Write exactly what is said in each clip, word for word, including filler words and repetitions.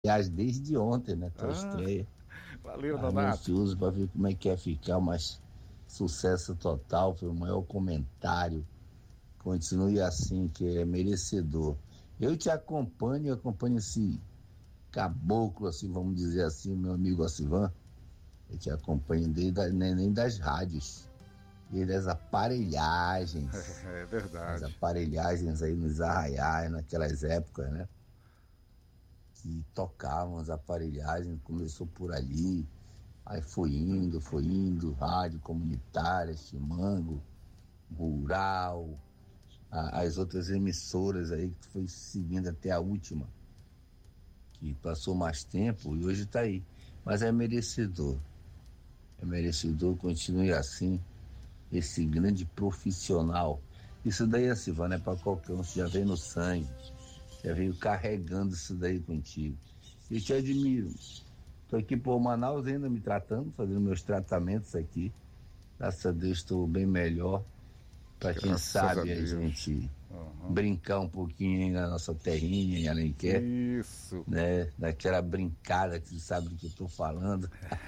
Aliás, desde ontem, né? Tua Ah, estreia. valeu, Tava Nonato. ansioso para ver como é que ia ficar, mas sucesso total, foi o maior comentário. Continue assim, que é merecedor. Eu te acompanho, acompanho esse caboclo, assim, vamos dizer assim, meu amigo Osivan. Eu te acompanho desde a, nem, nem das rádios, desde as aparelhagens, É as verdade. aparelhagens aí nos arraiais, naquelas épocas, né? Que tocavam as aparelhagens, começou por ali, aí foi indo, foi indo, rádio comunitária, Chimango, rural, a, as outras emissoras aí que foi seguindo até a última, que passou mais tempo e hoje está aí. Mas é merecedor, é merecedor, continue assim, esse grande profissional. Isso daí, a Silvana, é para qualquer um, você já veio no sangue, já veio carregando isso daí contigo. Eu te admiro. Estou aqui por Manaus ainda me tratando, fazendo meus tratamentos aqui. Graças a Deus estou bem melhor. Para quem Graças a sabe a Deus. gente Uhum. brincar um pouquinho aí na nossa terrinha em Alenquer, Isso. né? Daquela brincada que você sabe do que eu estou falando.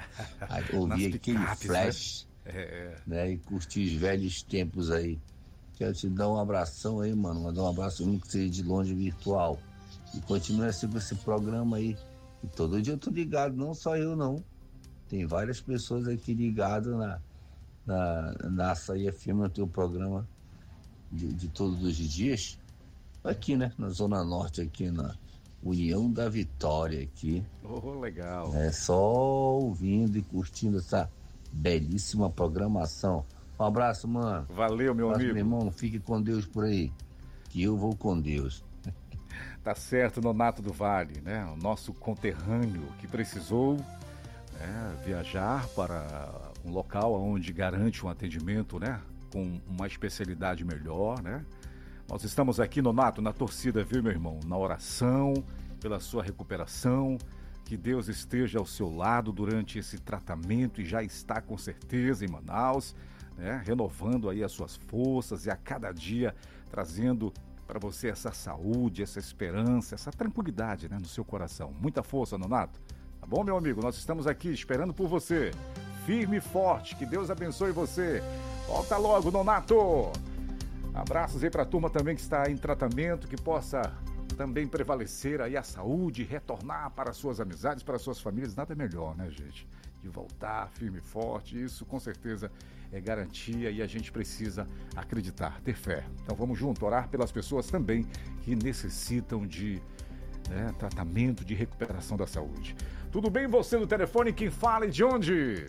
Nas Ouvir aquele picapes, né? flash, É, né? E curtir os velhos tempos aí. Quero te dar um abração aí, mano. Mandar um abraço único que seja de longe virtual. E continue assim com esse programa aí. E todo dia eu tô ligado, não só eu não. Tem várias pessoas aqui ligadas na, na, na Açaí F M, no teu programa de, de todos os dias. Aqui, né? Na Zona Norte, aqui na União da Vitória, aqui. oh, legal. É só ouvindo e curtindo essa belíssima programação. Um abraço, mano. Valeu, Um meu abraço, meu amigo. irmão. Fique com Deus por aí. Que eu vou com Deus. Tá certo, Nonato do Vale, né? O nosso conterrâneo que precisou, né, viajar para um local onde garante um atendimento, né, com uma especialidade melhor, né? Nós estamos aqui, Nonato, na torcida, viu, meu irmão? Na oração, pela sua recuperação, que Deus esteja ao seu lado durante esse tratamento e já está com certeza em Manaus, né? Renovando aí as suas forças e a cada dia trazendo para você essa saúde, essa esperança, essa tranquilidade, né, no seu coração. Muita força, Nonato. Tá bom, meu amigo? Nós estamos aqui esperando por você. Firme e forte. Que Deus abençoe você. Volta logo, Nonato. Abraços aí para a turma também que está em tratamento, que possa também prevalecer aí a saúde, retornar para suas amizades, para suas famílias. Nada melhor, né, gente? De voltar firme e forte. Isso com certeza é garantia e a gente precisa acreditar, ter fé. Então vamos junto, orar pelas pessoas também que necessitam de, né, tratamento, de recuperação da saúde. Tudo bem, você no telefone? Quem fala e de onde?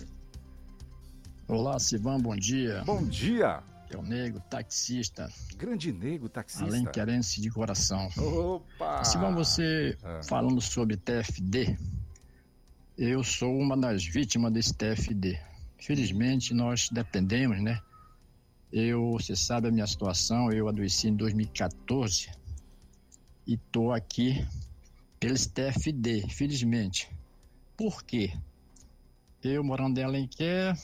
Olá, Sivan, bom dia. Bom dia. É o Nego, taxista. Grande Nego, taxista. Alenquerense de coração. Opa! Sivan, você ah. falando sobre T F D, eu sou uma das vítimas desse T F D. Felizmente, nós dependemos, né? Eu, você sabe a minha situação, eu adoeci em dois mil e quatorze e tô aqui pelo T F D, felizmente. Por quê? Eu morando em Alenquer,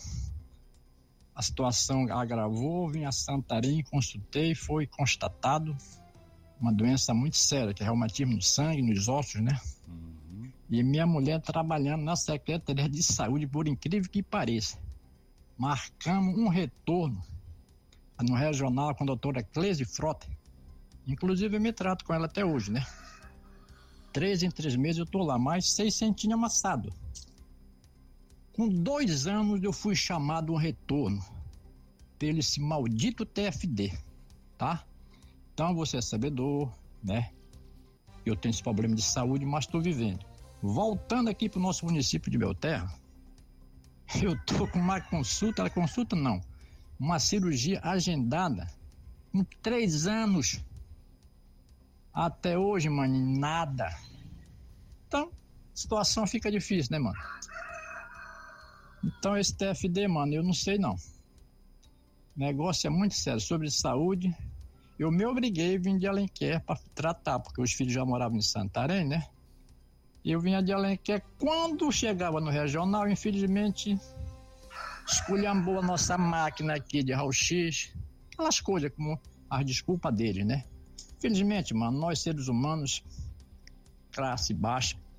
a situação agravou, vim a Santarém, consultei, foi constatado uma doença muito séria, que é reumatismo no sangue, nos ossos, né? Uhum. E minha mulher trabalhando na Secretaria de Saúde, por incrível que pareça. Marcamos um retorno no regional com a doutora Cleise Frota. Inclusive eu me trato com ela até hoje, né? Três em três meses eu tô lá, mais seis centinhos amassado. Com dois anos eu fui chamado um retorno pelo esse maldito T F D, tá? Então você é sabedor, né? Eu tenho esse problema de saúde, mas estou vivendo. Voltando aqui para o nosso município de Belterra, eu tô com uma consulta, ela consulta não, uma cirurgia agendada com três anos. Até hoje, mano, nada. Então, a situação fica difícil, né, mano? Então esse T F D, mano, eu não sei não. O negócio é muito sério, sobre saúde. Eu me obriguei a vir de Alenquer para tratar, porque os filhos já moravam em Santarém, né? E eu vinha de Alenquer. Quando chegava no regional, infelizmente, esculhambou a nossa máquina aqui de raio-x, aquelas coisas como as desculpas deles, né? Infelizmente, mano, nós seres humanos, classe baixa,